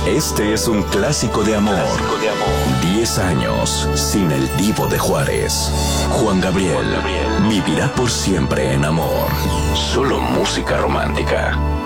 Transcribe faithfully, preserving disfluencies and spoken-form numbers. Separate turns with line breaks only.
Este es un clásico de amor. Clásico de amor. Diez años sin el Divo de Juárez. Juan Gabriel, Juan Gabriel vivirá por siempre en amor. Solo música romántica.